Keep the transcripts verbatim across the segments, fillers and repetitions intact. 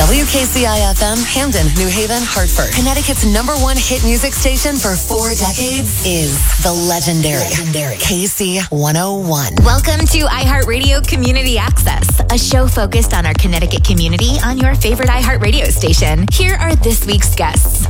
W K C I F M, Hamden, New Haven, Hartford. Connecticut's number one hit music station for four decades is the legendary, legendary K C one oh one. Welcome to iHeartRadio Community Access, a show focused on our Connecticut community on your favorite iHeartRadio station. Here are this week's guests.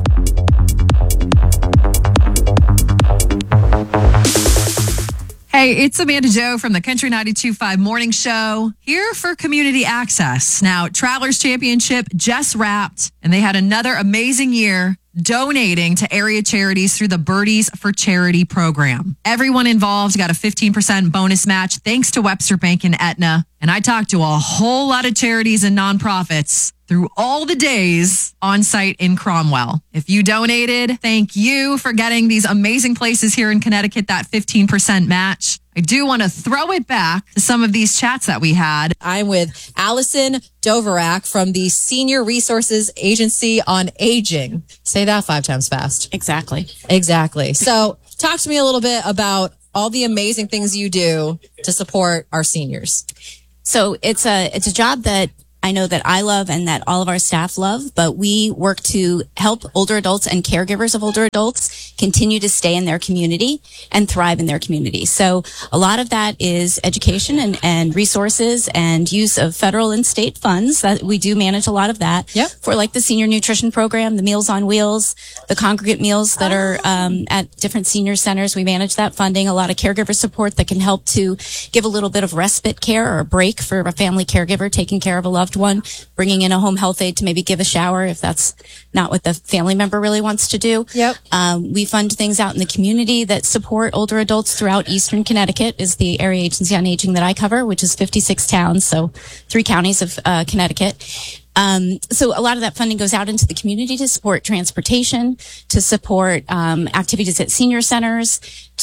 Hey, it's Amanda Joe from the Country ninety-two point five Morning Show, here for Community Access. Now, Travelers Championship just wrapped, and they had another amazing year donating to area charities through the Birdies for Charity program. Everyone involved got a fifteen percent bonus match thanks to Webster Bank and Aetna. And I talked to a whole lot of charities and nonprofits through all the days on site in Cromwell. If you donated, thank you for getting these amazing places here in Connecticut, that fifteen percent match. I do want to throw it back to some of these chats that we had. I'm with Allison Doverack from the Senior Resources Agency on Aging. Say that five times fast. Exactly. Exactly. So talk to me a little bit about all the amazing things you do to support our seniors. So it's a it's a job that I know that I love and that all of our staff love, but we work to help older adults and caregivers of older adults continue to stay in their community and thrive in their community. So a lot of that is education and, and resources and use of federal and state funds. That we do manage a lot of that. Yep. For like the senior nutrition program, the Meals on Wheels, the congregate meals that are um, at different senior centers. We manage that funding. A lot of caregiver support that can help to give a little bit of respite care or a break for a family caregiver taking care of a loved one, bringing in a home health aide to maybe give a shower if that's not what the family member really wants to do. Yep. Um, we fund things out in the community that support older adults throughout Eastern Connecticut is the area agency on aging that I cover, which is fifty-six towns, so three counties of uh, Connecticut. Um, so a lot of that funding goes out into the community to support transportation, to support um, activities at senior centers,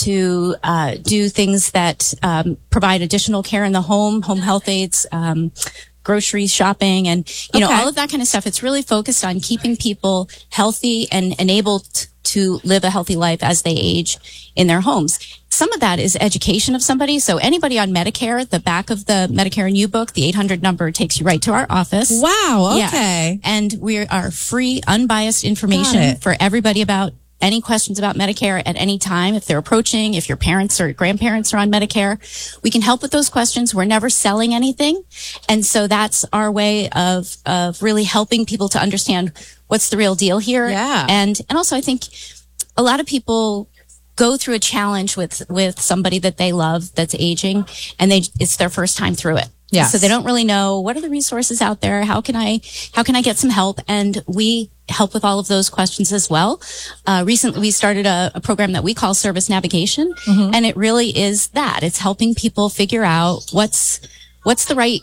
to uh, do things that um, provide additional care in the home, home health aides, um, grocery shopping, and you know, Okay. all of that kind of stuff. It's really focused on keeping people healthy and enabled to live a healthy life as they age in their homes. Some of that is education of somebody. So anybody on Medicare, the back of the Medicare and You book, the eight hundred number takes you right to our office. Wow. Yeah. Okay. And we are free, unbiased Got information it. for everybody about any questions about Medicare at any time. If they're approaching, if your parents or grandparents are on Medicare, we can help with those questions. We're never selling anything. And so that's our way of, of really helping people to understand what's the real deal here. Yeah. And, and also I think a lot of people go through a challenge with, with somebody that they love that's aging, and they, it's their first time through it. Yes. So they don't really know what are the resources out there. How can I, how can I get some help? And we help with all of those questions as well. Uh, recently we started a, a program that we call Service Navigation. Mm-hmm. And it really is that. It's helping people figure out what's, what's the right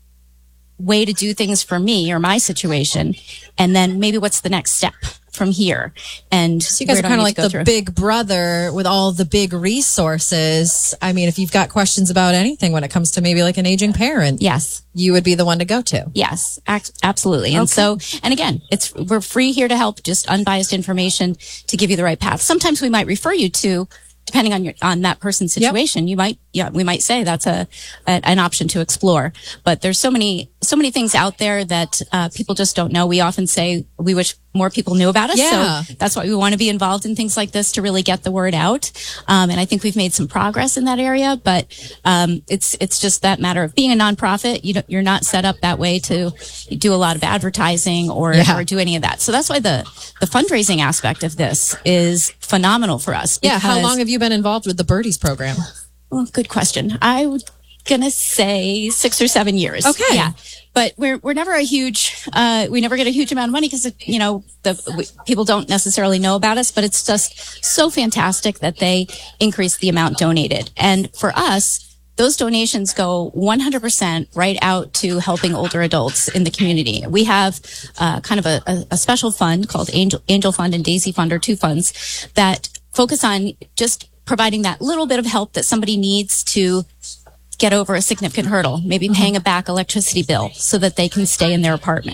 way to do things for me or my situation. And then maybe what's the next step from here. And So you guys are kind of like the big brother with all the big resources. I mean, if you've got questions about anything when it comes to maybe like an aging parent, Yes. you would be the one to go to. Yes, ac- absolutely. And so, and again, it's, we're free here to help, just unbiased information to give you the right path. Sometimes we might refer you to, depending on your, on that person's situation, you might, yeah, we might say that's a, a, an option to explore. But there's so many, so many things out there that, uh, people just don't know. We often say we wish more people knew about us. Yeah. So that's why we want to be involved in things like this to really get the word out. Um, and I think we've made some progress in that area, but, um, it's, it's just that matter of being a nonprofit. You don't, you're not set up that way to do a lot of advertising or, Yeah. or do any of that. So that's why the, the fundraising aspect of this is phenomenal for us. Yeah. How because- long have you been involved with the Birdies program? Well, good question. I would gonna say six or seven years. Okay. Yeah. But we're, we're never a huge, uh, we never get a huge amount of money because, you know, the we, people don't necessarily know about us, but it's just so fantastic that they increase the amount donated. And for us, those donations go one hundred percent right out to helping older adults in the community. We have, uh, kind of a, a, a special fund called Angel, Angel Fund and Daisy Fund, are two funds that focus on just providing that little bit of help that somebody needs to get over a significant hurdle, maybe paying a back electricity bill so that they can stay in their apartment.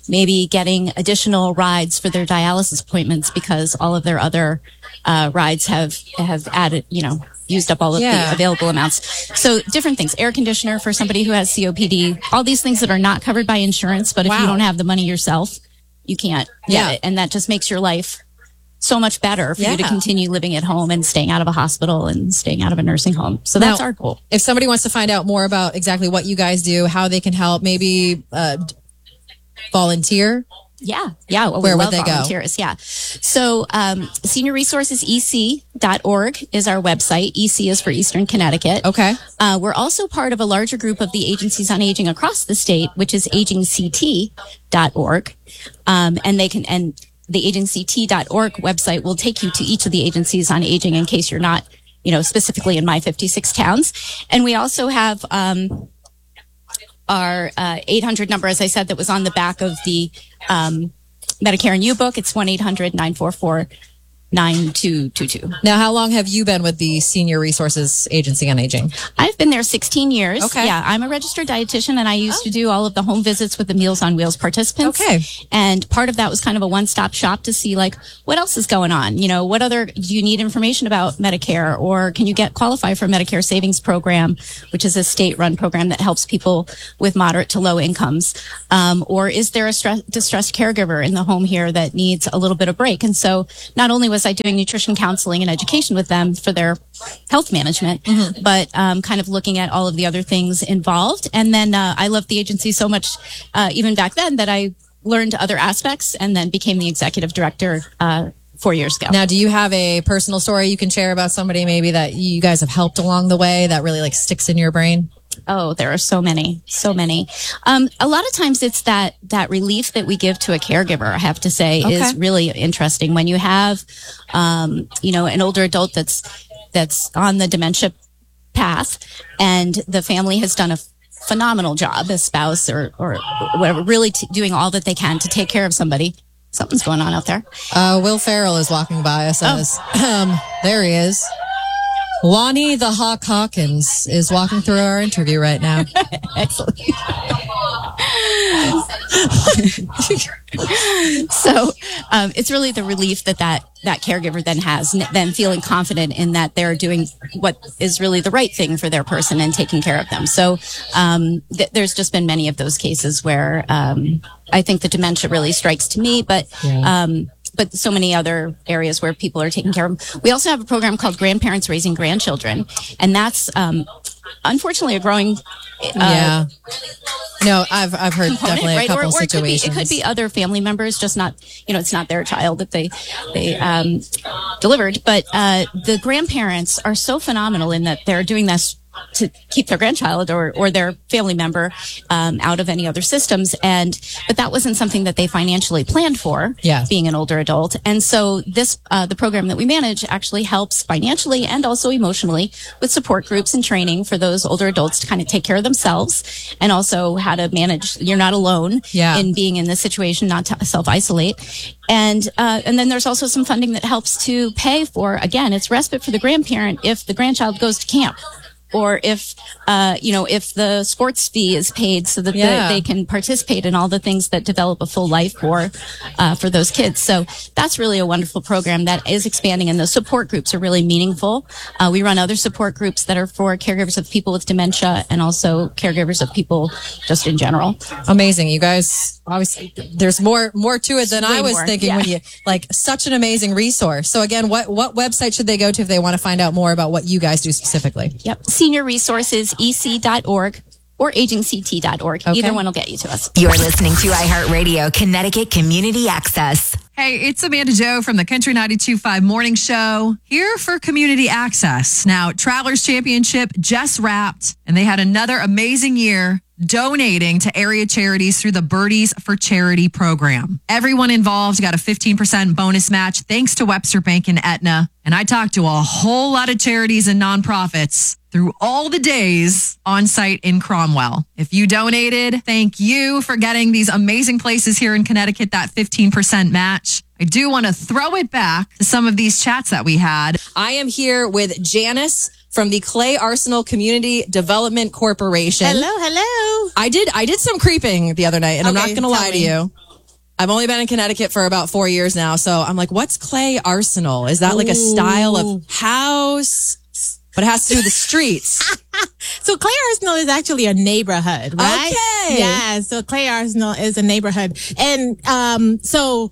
maybe getting additional rides for their dialysis appointments because all of their other uh, rides have have added, you know, used up all of Yeah. the available amounts. So different things, air conditioner for somebody who has C O P D, all these things that are not covered by insurance. But if Wow. you don't have the money yourself, you can't get Yeah. it. And that just makes your life so much better for you to Yeah. continue living at home and staying out of a hospital and staying out of a nursing home. So that's Now, our goal. If somebody wants to find out more about exactly what you guys do, how they can help, maybe uh, volunteer. Yeah. Yeah. Well, Where we would love they go? volunteers. Yeah. So, um, senior resources e c dot org is our website. E C is for Eastern Connecticut. Okay. Uh, we're also part of a larger group of the agencies on aging across the state, which is aging c t dot org. Um, and they can, and the aging c t dot org website will take you to each of the agencies on aging in case you're not, you know, specifically in my fifty-six towns. And we also have, um, our uh, eight hundred number, as I said, that was on the back of the um, Medicare and You book. It's one eight hundred nine four four nine two two two. Now, how long have you been with the Senior Resources Agency on Aging? I've been there sixteen years. Okay. Yeah, I'm a registered dietitian, and I used to do all of the home visits with the Meals on Wheels participants. Okay. And part of that was kind of a one-stop shop to see, like, what else is going on? You know, what other, do you need information about Medicare, or can you get qualified for a Medicare Savings Program, which is a state-run program that helps people with moderate to low incomes? Um, or is there a stress, distressed caregiver in the home here that needs a little bit of break? And so not only was I doing nutrition counseling and education with them for their health management, mm-hmm. but um, kind of looking at all of the other things involved. And then uh, I loved the agency so much, uh, even back then, that I learned other aspects and then became the executive director uh, four years ago. Now, do you have a personal story you can share about somebody maybe that you guys have helped along the way that really like sticks in your brain? Oh, there are so many, so many. Um, a lot of times it's that, that relief that we give to a caregiver, I have to say, Okay. is really interesting. When you have, um, you know, an older adult that's, that's on the dementia path and the family has done a phenomenal job, a spouse or, or whatever, really t- doing all that they can to take care of somebody. Something's going on out there. Uh, Will Farrell is walking by us. As, um, there he is. Lonnie the Hawk Hawkins is walking through our interview right now. Excellent. So um, it's really the relief that, that that caregiver then has, n- then feeling confident in that they're doing what is really the right thing for their person and taking care of them. So um, th- there's just been many of those cases where um, I think the dementia really strikes to me, but Yeah. um, but so many other areas where people are taking care of them. We also have a program called Grandparents Raising Grandchildren, and that's um, unfortunately a growing uh, yeah. No, I've I've heard component, definitely a right? couple Or, or it could be situations. it could be other family members, just not, you know, it's not their child that they they um, delivered. But uh, the grandparents are so phenomenal in that they're doing this to keep their grandchild or or their family member um, out of any other systems, and but that wasn't something that they financially planned for. Yeah. Being an older adult, and so this uh, the program that we manage actually helps financially and also emotionally with support groups and training for those older adults to kind of take care of themselves, and also how to manage. You're not alone Yeah. in being in this situation, not to self isolate. And uh, and then there's also some funding that helps to pay for, again, it's respite for the grandparent if the grandchild goes to camp. Or if, uh, you know, if the sports fee is paid so that Yeah. the, they can participate in all the things that develop a full life for, uh, for those kids. So that's really a wonderful program that is expanding, and the support groups are really meaningful. Uh, we run other support groups that are for caregivers of people with dementia and also caregivers of people just in general. Amazing. You guys, obviously, there's more more to it than Way I was more, thinking yeah. when you, like, such an amazing resource. So again, what, what website should they go to if they want to find out more about what you guys do specifically? Yep. Senior Resources E C dot org or aging c t dot org. Okay. Either one will get you to us. You're listening to iHeartRadio Connecticut Community Access. Hey, it's Amanda Joe from the Country ninety-two point five Morning Show, here for Community Access. Now, Travelers Championship just wrapped, and they had another amazing year donating to area charities through the Birdies for Charity program. Everyone involved got a fifteen percent bonus match thanks to Webster Bank and Aetna. And I talked to a whole lot of charities and nonprofits through all the days on site in Cromwell. If you donated, thank you for getting these amazing places here in Connecticut, that fifteen percent match. I do want to throw it back to some of these chats that we had. I am here with Janice from the Clay Arsenal Community Development Corporation. hello. I did I did some creeping the other night, and I'm Okay, not going to tell lie to me. you. I've only been in Connecticut for about four years now. So I'm like, what's Clay Arsenal? Is that like a style of house? But it has to do with the streets. So Clay Arsenal is actually a neighborhood, right? Okay. Yeah. So Clay Arsenal is a neighborhood. And, um, so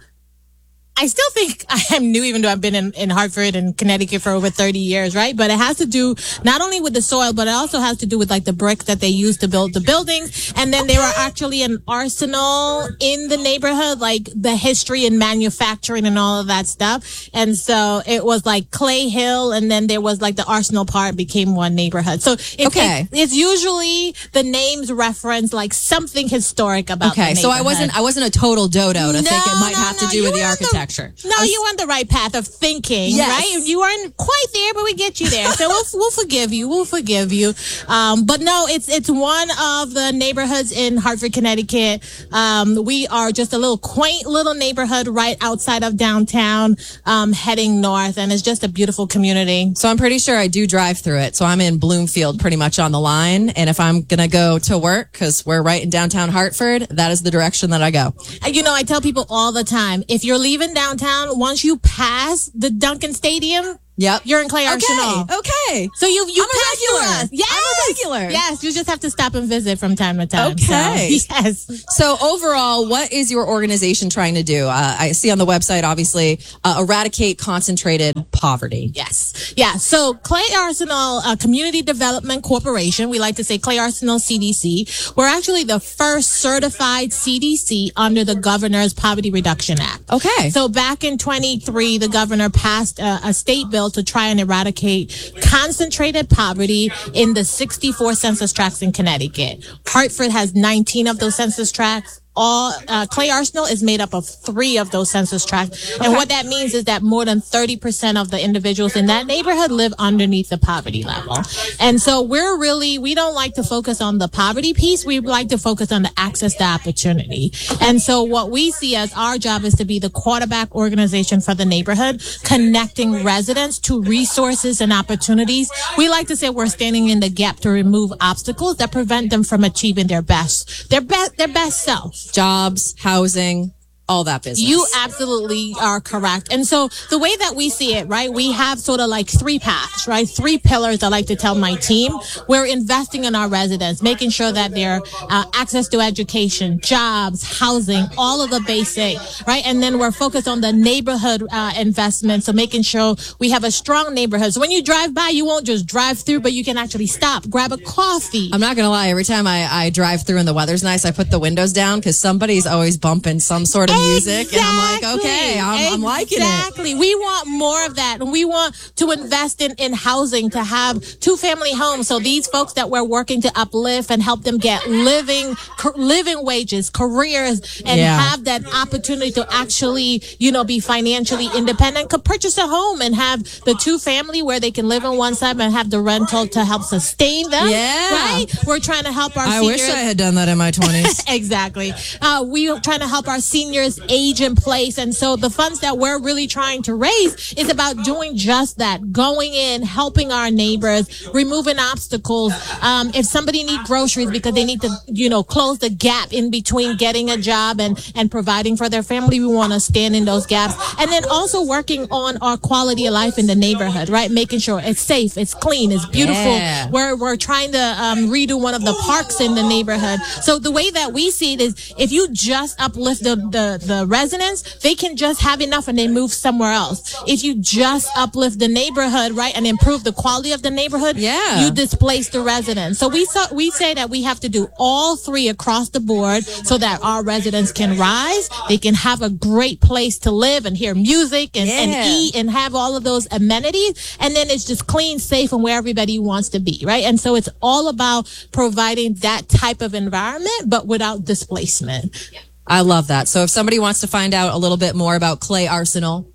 I still think I am new, even though I've been in, in Hartford and Connecticut for over thirty years, right? But it has to do not only with the soil, but it also has to do with like the bricks that they used to build the buildings. And then there were actually an arsenal in the neighborhood, like the history and manufacturing and all of that stuff. And so it was like Clay Hill, and then there was like the arsenal part became one neighborhood. So it's, Okay. it's, it's usually the names reference like something historic about the Okay, so I neighborhood. wasn't I wasn't a total dodo to think it might no, have to no, do you with the were on architecture. No, I was- you were on the right path of thinking, Yes. right? You weren't quite there, but we get you there. So we'll we'll forgive you. We'll forgive you. Um, but no, it's it's one of the neighborhoods in Hartford, Connecticut. Um, we are just a little quaint little neighborhood right outside of downtown, um, heading north, and it's just a beautiful community. So I'm pretty sure I do drive through it. So I'm in Bloomfield pretty much on the line. And if I'm going to go to work, because we're right in downtown Hartford, that is the direction that I go. You know, I tell people all the time, if you're leaving downtown, once you pass the Duncan Stadium, Yep. you're in Clay Arsenal. Okay. Okay. So you you I'm a pass through regular. us. Yes. I'm a regular. Yes, you just have to stop and visit from time to time. Okay. So, yes. So overall, what is your organization trying to do? Uh, I see on the website, obviously, uh, eradicate concentrated poverty. Yes. Yeah. So Clay Arsenal uh, Community Development Corporation, we like to say Clay Arsenal C D C, we're actually the first certified C D C under the Governor's Poverty Reduction Act. Okay. So back in twenty-three, the governor passed a, a state bill to try and eradicate concentrated poverty in the sixty-four census tracts in Connecticut. Hartford has nineteen of those census tracts. All uh, Clay Arsenal is made up of three of those census tracts, and what that means is that more than thirty percent of the individuals in that neighborhood live underneath the poverty level. And so we're really we don't like to focus on the poverty piece. We like to focus on the access to opportunity. And so what we see as our job is to be the quarterback organization for the neighborhood, connecting residents to resources and opportunities. We like to say we're standing in the gap to remove obstacles that prevent them from achieving their best, their best, their best self. Jobs, housing, all that business. You absolutely are correct. And so the way that we see it, right, we have sort of like three paths, right? Three pillars I like to tell my team. We're investing in our residents, making sure that their uh, access to education, jobs, housing, all of the basic, right? And then we're focused on the neighborhood uh, investment. So making sure we have a strong neighborhood. So when you drive by, you won't just drive through, but you can actually stop, grab a coffee. I'm not going to lie. Every time I, I drive through and the weather's nice, I put the windows down because somebody's always bumping some sort of music. And I'm like, okay, I'm, I'm liking it. Exactly. We want more of that. And we want to invest in, in housing, to have two family homes. So these folks that we're working to uplift and help them get living, living wages, careers, and Yeah. have that opportunity to actually, you know, be financially independent, could purchase a home and have the two family where they can live on one side and have the rental to help sustain them. Yeah. Right? We're trying to help our I seniors. wish I had done that in my twenties. Exactly. Uh, we are trying to help our seniors age in place. And so the funds that we're really trying to raise is about doing just that, going in, helping our neighbors, removing obstacles. Um, if somebody needs groceries because they need to, you know, close the gap in between getting a job and, and providing for their family, we want to stand in those gaps. And then also working on our quality of life in the neighborhood, right? Making sure it's safe, it's clean, it's beautiful. Yeah. We're, we're trying to um, redo one of the parks in the neighborhood. So the way that we see it is if you just uplift the, the, the residents, they can just have enough and they move somewhere else. If you just uplift the neighborhood, right, and improve the quality of the neighborhood, Yeah. you displace the residents. So we saw, we say that we have to do all three across the board so that our residents can rise, they can have a great place to live and hear music and, and Yeah. eat and have all of those amenities. And then it's just clean, safe, and where everybody wants to be, right? And so it's all about providing that type of environment, but without displacement. I love that. So if somebody wants to find out a little bit more about Clay Arsenal,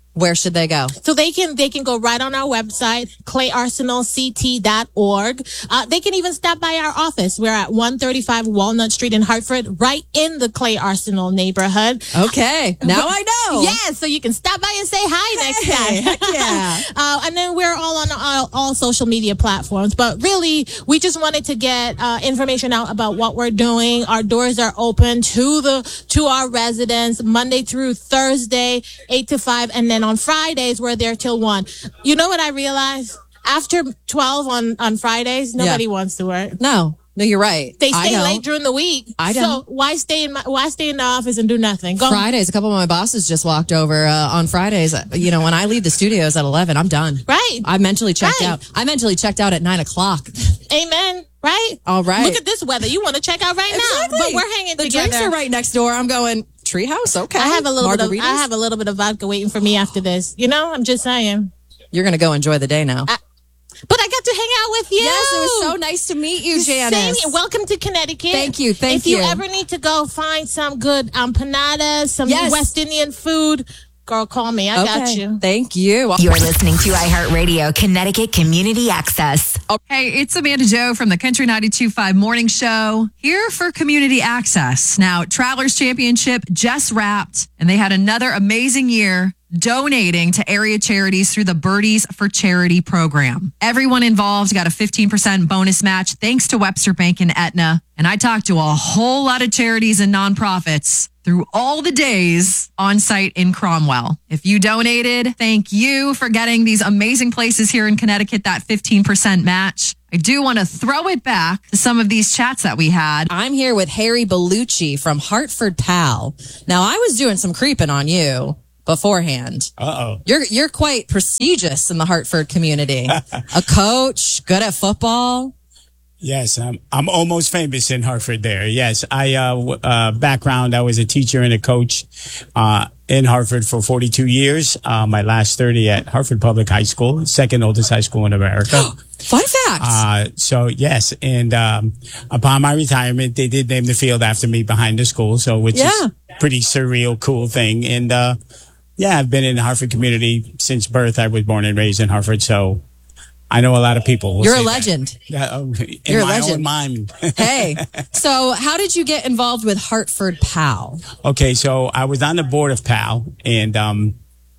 Where should they go? So they can they can go right on our website, clay arsenal c t dot org. Uh, they can even stop by our office. We're at one thirty-five Walnut Street in Hartford, right in the Clay Arsenal neighborhood. Okay, now I know. Yeah, so you can stop by and say hi Hey, next time. heck yeah. uh, and then we're all on all, all social media platforms. But really, we just wanted to get uh, information out about what we're doing. Our doors are open to the to our residents Monday through Thursday, eight to five, and then on Fridays we're there till one. You know what I realized? After twelve on, on Fridays, nobody Yeah. wants to work. No, no, you're right. They I stay know. late during the week. I So don't. why stay in my, why stay in the office and do nothing? Go. Fridays, a couple of my bosses just walked over uh, on Fridays. You know, when I leave the studios at eleven, I'm done. Right. I mentally checked Right. out. I mentally checked out at nine o'clock. Amen. Right? All right. Look at this weather. You want to check out right now. But we're hanging the together. drinks are right next door. I'm going Treehouse. Okay. I have a little bit of Margaritas? I have a little bit of vodka waiting for me after this. You know, I'm just saying. You're gonna go enjoy the day now. I, but I got to hang out with you. Yes, it was so nice to meet you, Janice. Same here. Welcome to Connecticut. Thank you, thank if you. you. If you ever need to go find some good empanadas, some Yes. West Indian food, girl, call me. I got Okay. you. Thank you. You're listening to iHeartRadio Connecticut Community Access. Hey, it's Amanda Joe from the Country ninety-two point five Morning Show, here for Community Access. Now, Travelers Championship just wrapped, and they had another amazing year donating to area charities through the Birdies for Charity program. Everyone involved got a fifteen percent bonus match thanks to Webster Bank and Aetna. And I talked to a whole lot of charities and nonprofits through all the days on site in Cromwell. If you donated, thank you for getting these amazing places here in Connecticut, that fifteen percent match. I do want to throw it back to some of these chats that we had. I'm here with Harry Bellucci from Hartford Pal. Now, I was doing some creeping on you beforehand. Uh-oh. You're you're quite prestigious in the Hartford community. A coach, good at football. Yes, I'm, I'm almost famous in Hartford there. Yes, I, uh, w- uh, background, I was a teacher and a coach, uh, in Hartford for forty-two years. Uh, my last thirty at Hartford Public High School, second oldest high school in America. Fun fact. Uh, so yes, and, um, upon my retirement, they did name the field after me behind the school. So, which Yeah. is pretty surreal, cool thing. And, uh, yeah, I've been in the Hartford community since birth. I was born and raised in Hartford. So I know a lot of people. We'll You're a say that. legend. Yeah, um, in You're a my legend. own mind. Hey, so how did you get involved with Hartford Pal? Okay, so I was on the board of P A L, and um,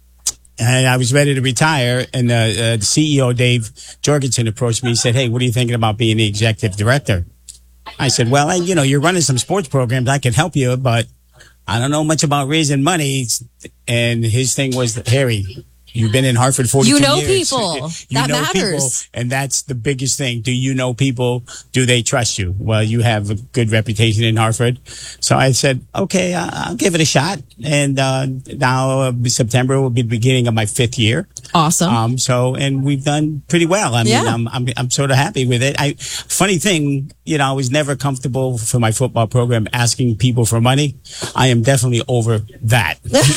and I was ready to retire, and uh, uh, the C E O Dave Jorgensen approached me. He said, "Hey, what are you thinking about being the executive director?" I said, "Well, I, you know, you're running some sports programs. I can help you, but I don't know much about raising money." And his thing was, Harry, you've been in Hartford forty-two You know years. people. You That know matters. people, and that's the biggest thing. Do you know people? Do they trust you? Well, you have a good reputation in Hartford. So I said, okay, uh, I'll give it a shot. And uh, now uh, September will be the beginning of my fifth year. Awesome. Um, so, and we've done pretty well. I mean, Yeah. I'm, I'm, I'm sort of happy with it. I, funny thing, you know, I was never comfortable for my football program asking people for money. I am definitely over that.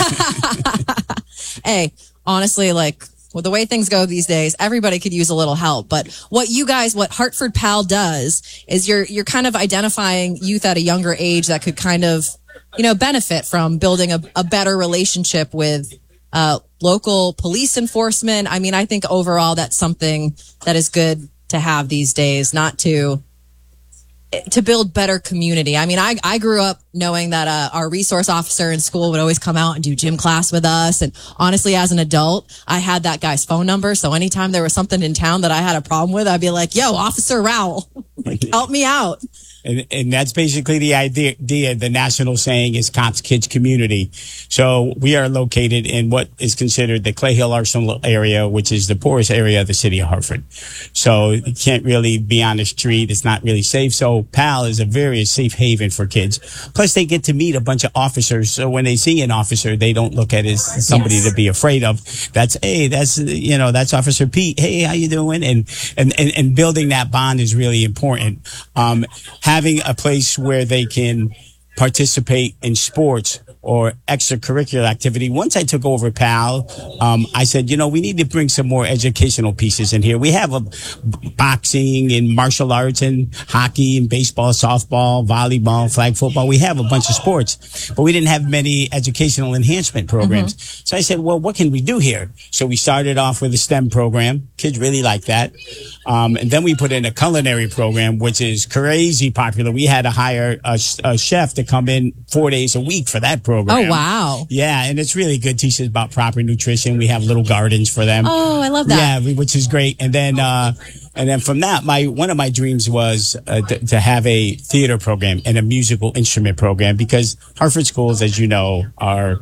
Hey, honestly, like with the way things go these days, everybody could use a little help. But what you guys, what Hartford Pal does is you're, you're kind of identifying youth at a younger age that could kind of, you know, benefit from building a, a better relationship with, uh, local police enforcement. I mean, I think overall that's something that is good to have these days, not to, to build better community. I mean, I, I grew up knowing that, uh, our resource officer in school would always come out and do gym class with us. And honestly, as an adult, I had that guy's phone number. So anytime there was something in town that I had a problem with, I'd be like, yo, Officer Rowell, like, help me out. And, and that's basically the idea, idea. The national saying is cops, kids, community. So we are located in what is considered the Clay Hill Arsenal area, which is the poorest area of the city of Hartford. So you can't really be on the street. It's not really safe. So P A L is a very safe haven for kids. Plus they get to meet a bunch of officers. So when they see an officer, they don't look at it as somebody Yes. to be afraid of. That's, hey, that's, you know, that's Officer Pete. Hey, how you doing? And, and, and, and building that bond is really important. Um, having a place where they can participate in sports or extracurricular activity. Once I took over PAL, um, I said, you know, we need to bring some more educational pieces in here. We have a b- boxing and martial arts and hockey and baseball, softball, volleyball, flag football. We have a bunch of sports, but we didn't have many educational enhancement programs. Mm-hmm. So I said, well, what can we do here? So we started off with a STEM program. Kids really like that. Um, and then we put in a culinary program, which is crazy popular. We had to hire a, a chef to come in four days a week for that program. Oh, wow. Yeah, and it's really good. Teaches about proper nutrition. We have little gardens for them. Oh, I love that. Yeah, we- which is great. And then, uh, and then from that, my one of my dreams was uh, th- to have a theater program and a musical instrument program, because Hartford schools, as you know, are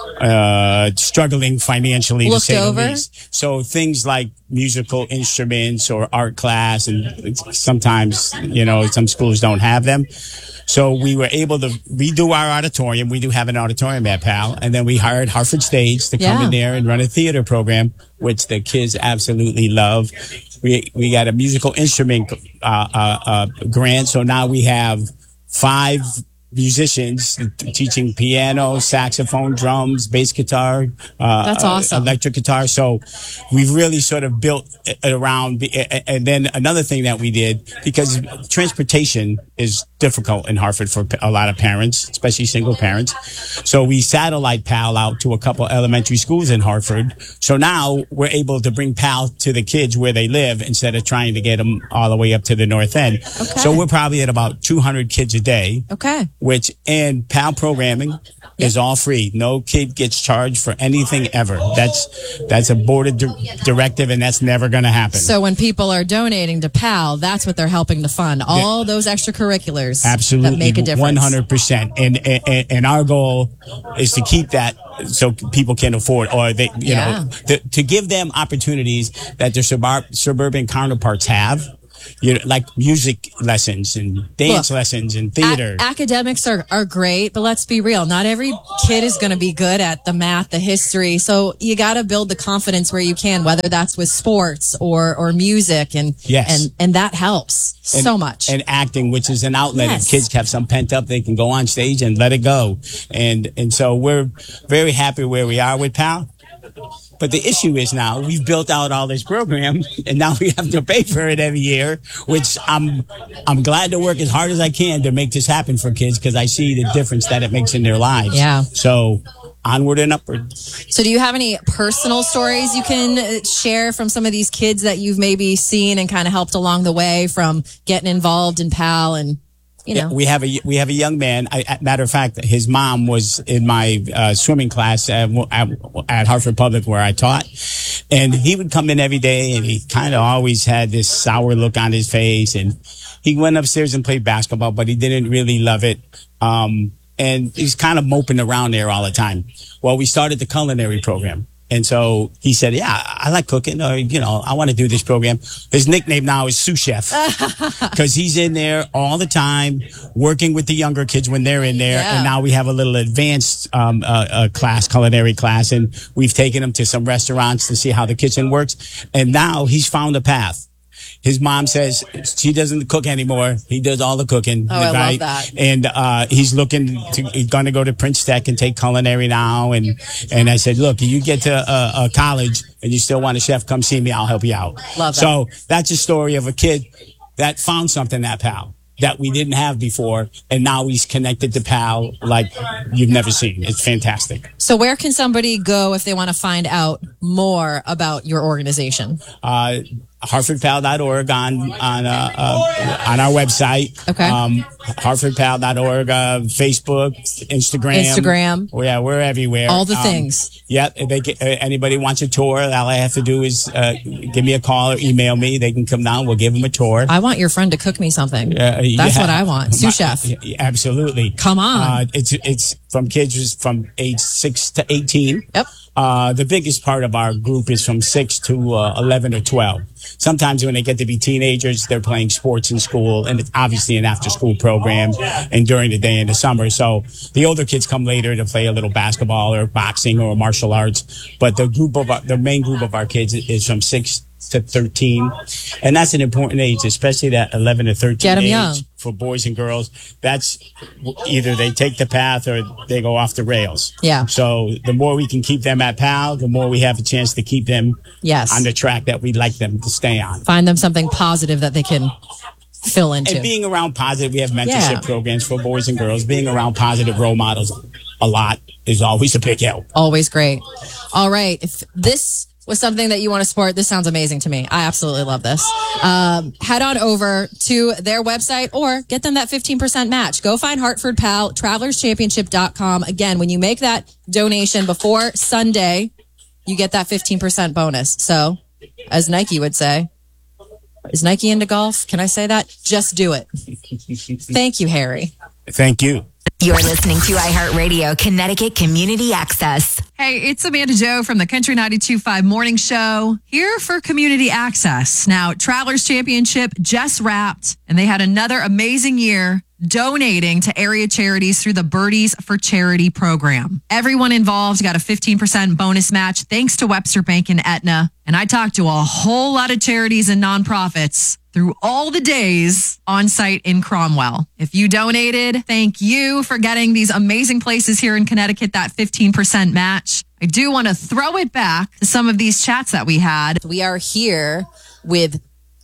uh, struggling financially, Looked to say over. the least. So things like musical instruments or art class, and sometimes, you know, some schools don't have them. So we were able to redo our auditorium. We do have an auditorium at PAL. And then we hired Hartford Stage to come Yeah. in there and run a theater program, which the kids absolutely love. We we got a musical instrument uh, uh, uh, grant. So now we have five musicians teaching piano, saxophone, drums, bass guitar. Uh, That's awesome. Uh, electric guitar. So we've really sort of built it around. And then another thing that we did, because transportation is difficult in Hartford for a lot of parents, especially single parents. So we satellite PAL out to a couple elementary schools in Hartford. So now we're able to bring PAL to the kids where they live instead of trying to get them all the way up to the north end. Okay. So we're probably at about two hundred kids a day. Okay. Which, and PAL programming is all free. No kid gets charged for anything ever. That's, that's a board di- directive, and that's never going to happen. So when people are donating to PAL, that's what they're helping to fund. All those extracurriculars Absolutely, that make a difference. one hundred percent. And, and and our goal is to keep that so people can afford, or they, you Yeah. know, to, to give them opportunities that their suburb, suburban counterparts have. You know, like music lessons and dance Look, lessons and theater. A- academics are, are great, but let's be real. Not every kid is going to be good at the math, the history. So you got to build the confidence where you can, whether that's with sports or, or music. And, Yes. and, and that helps and, so much. And acting, which is an outlet. Yes. If kids have some pent up, they can go on stage and let it go. And, and so we're very happy where we are with PAL. But the issue is now we've built out all this program, and now we have to pay for it every year, which I'm I'm glad to work as hard as I can to make this happen for kids, because I see the difference that it makes in their lives. Yeah. So onward and upward. So do you have any personal stories you can uh, share from some of these kids that you've maybe seen and kind of helped along the way from getting involved in PAL and, you know? Yeah, we have a we have a young man. I, matter of fact, his mom was in my uh, swimming class at, at, at Hartford Public where I taught, and he would come in every day, and he kind of always had this sour look on his face. And he went upstairs and played basketball, but he didn't really love it. Um, and he's kind of moping around there all the time. Well, we started the culinary program. And so he said, yeah, I like cooking, or, you know, I want to do this program. His nickname now is Sous Chef, because he's in there all the time working with the younger kids when they're in there. Yeah. And now we have a little advanced um, uh, uh, class, culinary class, and we've taken him to some restaurants to see how the kitchen works. And now he's found a path. His mom says she doesn't cook anymore. He does all the cooking. Oh, I love right? that. And uh, he's looking to, he's going to go to Prince Tech and take culinary now. And and I said, look, you get to uh, uh, college and you still want a chef, come see me. I'll help you out. Love that. So that's a story of a kid that found something at PAL that we didn't have before, and now he's connected to PAL like you've never seen. It's fantastic. So where can somebody go if they want to find out more about your organization? Uh, hartford pal dot org on on uh, uh, on our website. Okay. Um, hartford pal dot org, uh, Facebook, Instagram. Instagram. Oh, yeah, we're everywhere. All the Um, things. Yeah, if they get, uh, anybody wants a tour, all I have to do is uh, give me a call or email me. They can come down. We'll give them a tour. I want your friend to cook me something. Uh, That's yeah. what I want. Sous chef. Yeah, absolutely. Come on. Uh, it's it's from kids from age six to eighteen. Yep. Uh, the biggest part of our group is from six to uh, eleven or twelve. Sometimes when they get to be teenagers, they're playing sports in school, and it's obviously an after-school program, and during the day in the summer. So the older kids come later to play a little basketball or boxing or martial arts. But the group of our, the main group of our kids is from six to thirteen, and that's an important age, especially that eleven to thirteen Get 'em age, young. for boys and girls, that's either they take the path or they go off the rails. Yeah. So the more we can keep them at P A L, the more we have a chance to keep them yes. on the track that we'd like them to stay on. Find them something positive that they can fill into. And being around positive, we have mentorship Yeah. programs for boys and girls. Being around positive role models a lot is always a big help. Always great. All right. If this was something that you want to support, this sounds amazing to me. I absolutely love this. Um, head on over to their website or get them that fifteen percent match. Go find Hartford P A L, travelers championship dot com. Again, when you make that donation before Sunday, you get that fifteen percent bonus. So, as Nike would say, is Nike into golf? Can I say that? Just do it. Thank you, Harry. Thank you. You're listening to iHeartRadio Connecticut Community Access. Hey, it's Amanda Joe from the Country ninety-two point five Morning Show, here for Community Access. Now, Travelers Championship just wrapped, and they had another amazing year donating to area charities through the Birdies for Charity program. Everyone involved got a fifteen percent bonus match thanks to Webster Bank and Aetna. And I talked to a whole lot of charities and nonprofits through all the days on site in Cromwell. If you donated, thank you for getting these amazing places here in Connecticut that fifteen percent match. I do want to throw it back to some of these chats that we had. We are here with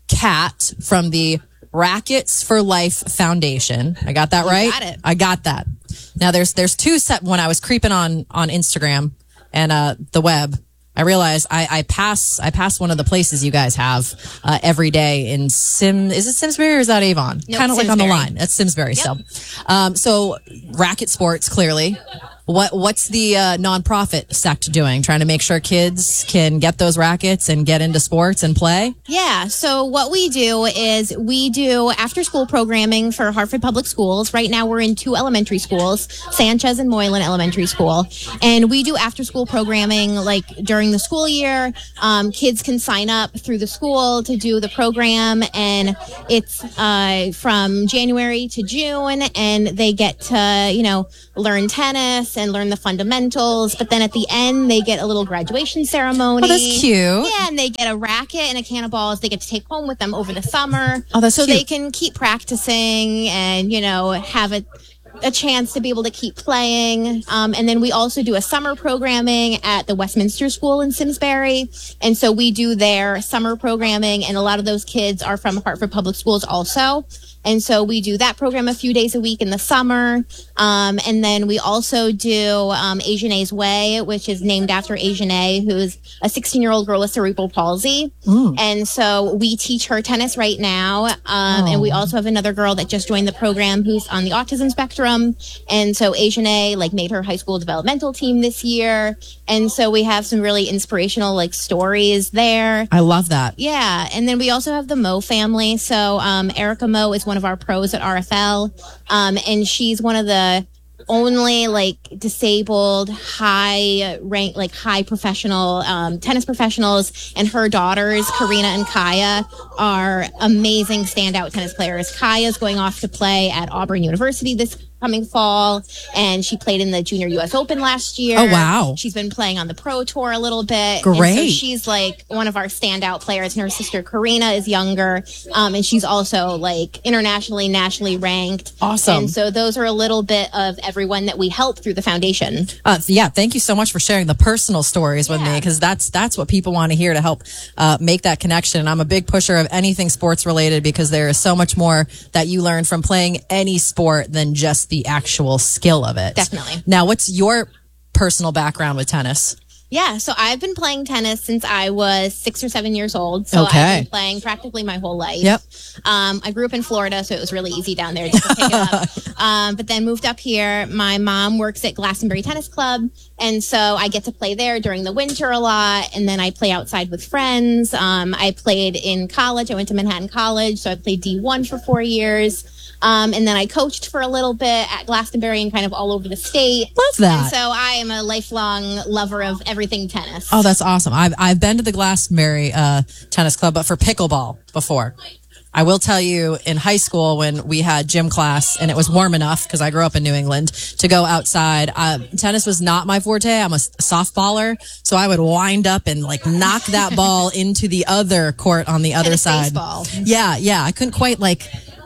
Kat from the Rackets for Life Foundation. I got that right? got it. I got that. Now there's there's two set when I was creeping on on Instagram and uh the web, I realized I, I pass I pass one of the places you guys have uh, every day in Sim. Is it Simsbury or is that Avon? Nope, kind of like on the Simsbury. line. That's Simsbury Yep. still. Um, so Racket Sports, clearly. What what's the uh, nonprofit sect doing? Trying to make sure kids can get those rackets and get into sports and play? Yeah. So what we do is we do after school programming for Hartford Public Schools. Right now we're in two elementary schools, Sanchez and Moylan Elementary School. And we do after school programming like during the school year. Um, kids can sign up through the school to do the program. And it's uh, from January to June. And they get to, you know, learn tennis and learn the fundamentals. But then at the end, they get a little graduation ceremony. Oh, that's cute. Yeah, and they get a racket and a can of balls they get to take home with them over the summer. Oh, that's so cute. they can keep practicing and, you know, have a a chance to be able to keep playing. Um, and then we also do a summer programming at the Westminster School in Simsbury. And so we do their summer programming, and a lot of those kids are from Hartford Public Schools also. And so we do that program a few days a week in the summer. Um, and then we also do um, Asian A's Way, which is named after Asian A, who's a sixteen-year-old girl with cerebral palsy. And so we teach her tennis right now. Um, And we also have another girl that just joined the program who's on the autism spectrum. And so Asian A like made her high school developmental team this year. And so we have some really inspirational like stories there. I love that. Yeah. And then we also have the Moe family. So um, Erica Moe is one of our pros at R F L. Um, and she's one of the only like disabled high rank like high professional um, tennis professionals, and her daughters Karina and Kaya are amazing standout tennis players. Kaya's going off to play at Auburn University this coming fall, and she played in the Junior U S Open last year. Oh, wow. She's been playing on the Pro Tour a little bit. Great. And so she's like one of our standout players, and her sister Karina is younger, um, and she's also like internationally, nationally ranked. Awesome. And so those are a little bit of everyone that we help through the foundation. Uh, yeah, thank you so much for sharing the personal stories with me, because that's that's what people want to hear to help uh, make that connection. And I'm a big pusher of anything sports related, because there is so much more that you learn from playing any sport than just the actual skill of it. Definitely. Now, what's your personal background with tennis? Yeah, so I've been playing tennis since I was six or seven years old. So Okay. I've been playing practically my whole life. Yep. Um, I grew up in Florida, so it was really easy down there just to pick it up. Um, but then moved up here. My mom works at Glastonbury Tennis Club, and so I get to play there during the winter a lot. And then I play outside with friends. Um, I played in college. I went to Manhattan College, so I played D one for four years. Um, and then I coached for a little bit at Glastonbury and kind of all over the state. Love that. And so I am a lifelong lover of everything tennis. Oh, that's awesome. I've I've been to the Glastonbury uh, Tennis Club, but for pickleball before. I will tell you, in high school when we had gym class and it was warm enough, because I grew up in New England, to go outside, uh, tennis was not my forte. I'm a s- softballer, so I would wind up and like knock that ball into the other court on the other Tennis side. baseball. Yeah, yeah. I couldn't quite like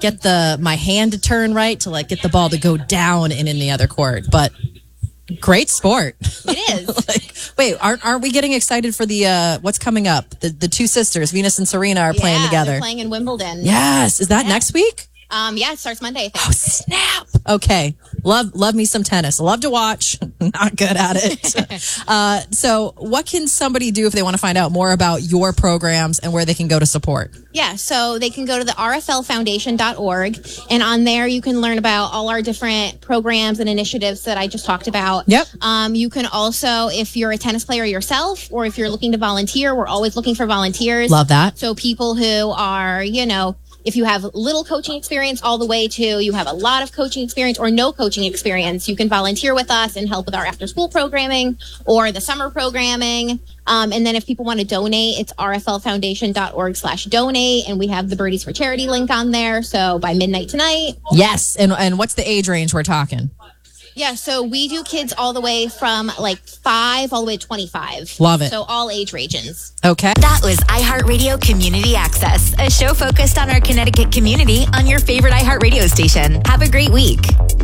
get the my hand to turn right to like get the ball to go down and in the other court. But great sport. It is. Like, wait, aren't aren't we getting excited for the uh, what's coming up? The the two sisters, Venus and Serena, are yeah, playing together. They're playing in Wimbledon. Yes, is that yeah. next week? Um, yeah, it starts Monday. I think. Oh snap! Okay, love love me some tennis. Love to watch. Not good at it. uh, so, what can somebody do if they want to find out more about your programs and where they can go to support? Yeah, so they can go to the R F L foundation dot org, and on there you can learn about all our different programs and initiatives that I just talked about. Yep. Um, you can also, if you're a tennis player yourself, or if you're looking to volunteer, we're always looking for volunteers. Love that. So people who are, you know, if you have little coaching experience all the way to you have a lot of coaching experience or no coaching experience, you can volunteer with us and help with our after school programming or the summer programming. Um, and then if people want to donate, it's R F L foundation dot org slash donate. And we have the Birdies for Charity link on there. So by midnight tonight. Yes. And, and what's the age range we're talking? Yeah, so we do kids all the way from like five all the way to twenty-five. Love it. So all age regions. Okay. That was iHeartRadio Community Access, a show focused on our Connecticut community on your favorite iHeartRadio station. Have a great week.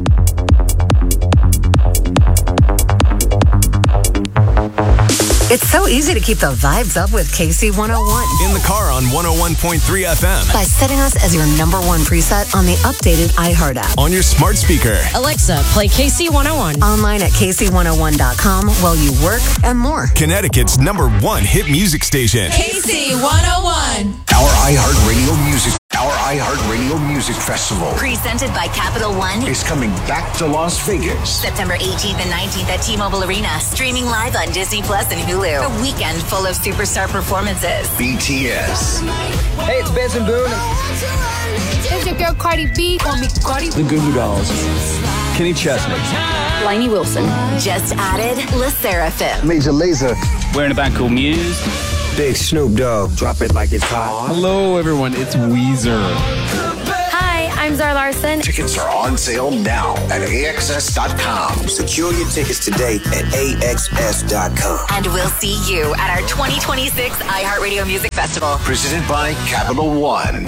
It's so easy to keep the vibes up with K C one oh one. In the car on one oh one point three F M. By setting us as your number one preset on the updated iHeart app. On your smart speaker. Alexa, play K C one oh one. Online at K C one oh one dot com while you work and more. Connecticut's number one hit music station. K C one oh one. Our iHeartRadio Music, our iHeartRadio Music Festival Presented by Capital One. is coming back to Las Vegas. September eighteenth and nineteenth at T-Mobile Arena. Streaming live on Disney Plus and Hulu. A weekend full of superstar performances. B T S, Hey, it's Benson Boone. It's your girl Cardi B. Call me Cardi. The Goo Goo Dolls. Kenny Chesney. Lainey Wilson. Just added Le Seraphim. Major Lazer. We're in a band called Muse. Big Snoop Dogg. Drop it like it's hot. Hello, everyone. It's Weezer. Hi, I'm Zara Larson. Tickets are on sale now at A X S dot com. Secure your tickets today at A X S dot com. And we'll see you at our twenty twenty-six iHeartRadio Music Festival. Presented by Capital One.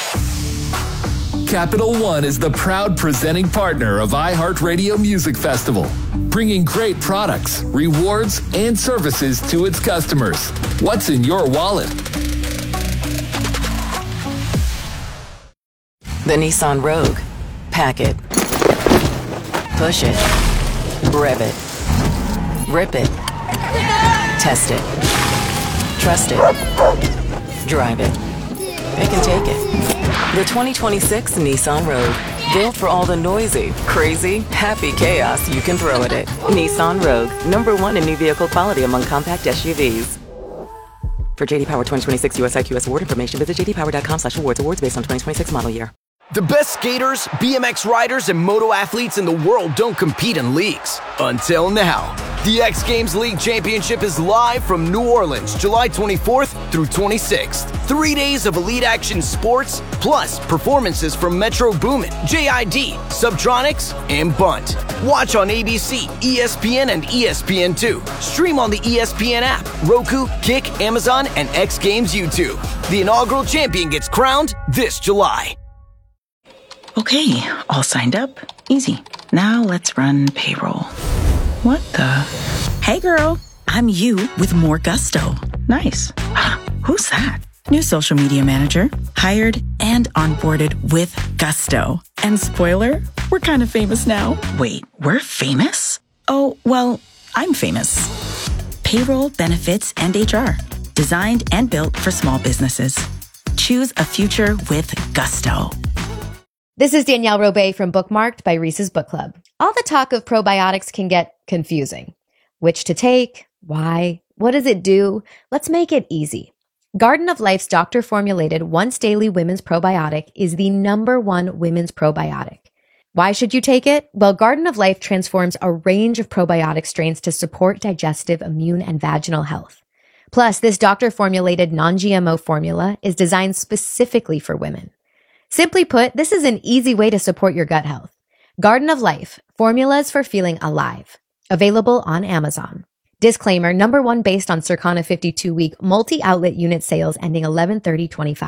Capital One is the proud presenting partner of iHeartRadio Music Festival, bringing great products, rewards, and services to its customers. What's in your wallet? The Nissan Rogue. Pack it. Push it. Rev it. Rip it. Test it. Trust it. Drive it. Pick and take it. The twenty twenty-six Nissan Rogue. Built for all the noisy, crazy, happy chaos you can throw at it. Nissan Rogue. Number one in new vehicle quality among compact S U Vs. For J D Power twenty twenty-six U S I Q S award information, visit j d power dot com slash awards. Awards based on twenty twenty-six model year. The best skaters, B M X riders, and moto athletes in the world don't compete in leagues. Until now. The X Games League Championship is live from New Orleans, July twenty-fourth through twenty-sixth. Three days of elite action sports, plus performances from Metro Boomin, J I D, Subtronics, and Bunt. Watch on A B C, E S P N, and E S P N two. Stream on the E S P N app, Roku, Kick, Amazon, and X Games YouTube. The inaugural champion gets crowned this July. Okay, all signed up. Easy. Now let's run payroll. What the? Hey girl, I'm you with more gusto. Nice. Who's that? New social media manager. Hired and onboarded with gusto. And spoiler, we're kind of famous now. Wait, we're famous? Oh, well, I'm famous. Payroll, benefits, and H R. Designed and built for small businesses. Choose a future with gusto. This is Danielle Robay from Bookmarked by Reese's Book Club. All the talk of probiotics can get confusing. Which to take? Why? What does it do? Let's make it easy. Garden of Life's doctor-formulated once-daily women's probiotic is the number one women's probiotic. Why should you take it? Well, Garden of Life transforms a range of probiotic strains to support digestive, immune, and vaginal health. Plus, this doctor-formulated non-G M O formula is designed specifically for women. Simply put, this is an easy way to support your gut health. Garden of Life, formulas for feeling alive. Available on Amazon. Disclaimer, number one based on Circana fifty-two week multi-outlet unit sales ending eleven thirty twenty-five.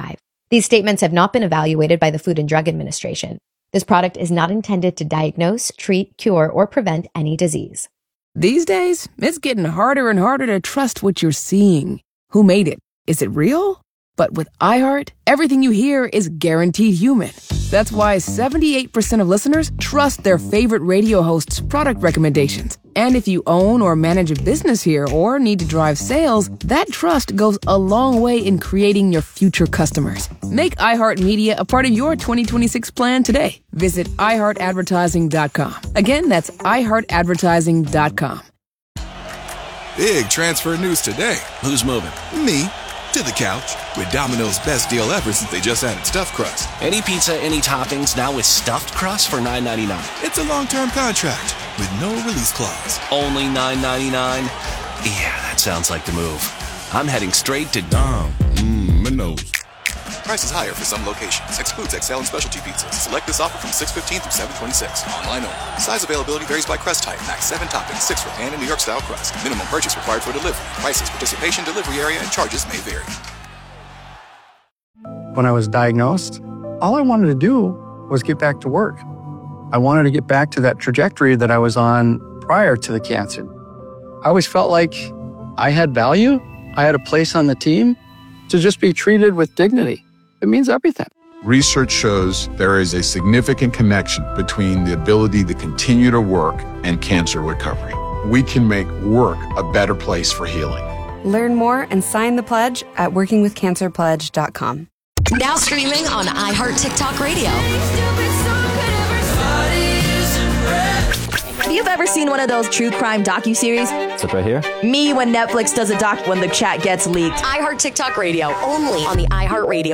These statements have not been evaluated by the Food and Drug Administration. This product is not intended to diagnose, treat, cure, or prevent any disease. These days, it's getting harder and harder to trust what you're seeing. Who made it? Is it real? But with iHeart, everything you hear is guaranteed human. That's why seventy-eight percent of listeners trust their favorite radio host's product recommendations. And if you own or manage a business here or need to drive sales, that trust goes a long way in creating your future customers. Make iHeartMedia a part of your twenty twenty-six plan today. Visit i heart advertising dot com. Again, that's i heart advertising dot com. Big transfer news today. Who's moving? Me. To the couch. With Domino's best deal ever since they just added stuffed crust. Any pizza, any toppings, now with stuffed crust for nine ninety-nine. It's a long-term contract with no release clause. Only nine ninety-nine? Yeah, that sounds like the move. I'm heading straight to Dom. Mmm, Minos. Prices higher for some locations. Excludes X L and specialty pizzas. Select this offer from six fifteen through seven twenty-six. Online only. Size availability varies by crust type. Max seven toppings, six for pan and New York style crust. Minimum purchase required for delivery. Prices, participation, delivery area, and charges may vary. When I was diagnosed, all I wanted to do was get back to work. I wanted to get back to that trajectory that I was on prior to the cancer. I always felt like I had value. I had a place on the team to just be treated with dignity. It means everything. Research shows there is a significant connection between the ability to continue to work and cancer recovery. We can make work a better place for healing. Learn more and sign the pledge at working with cancer pledge dot com. Now streaming on iHeart TikTok Radio. Have you ever seen one of those true crime docuseries? It's up right here. Me when Netflix does a doc when the chat gets leaked. iHeart TikTok Radio, only on the iHeart Radio